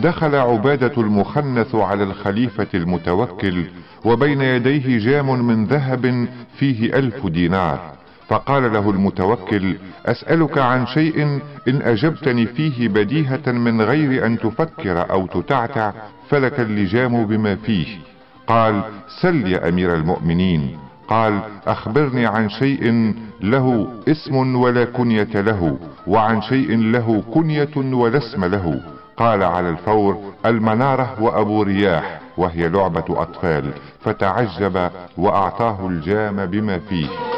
دخل عبادة المخنث على الخليفة المتوكل وبين يديه جام من ذهب فيه 1000 دينار، فقال له المتوكل: أسألك عن شيء إن أجبتني فيه بديهة من غير أن تفكر أو تتعتع فلك اللجام بما فيه. قال: سل يا أمير المؤمنين. قال: أخبرني عن شيء له اسم ولا كنية له، وعن شيء له كنية ولا اسم له. قال على الفور: المنارة وأبو رياح، وهي لعبة أطفال. فتعجب وأعطاه الجام بما فيه.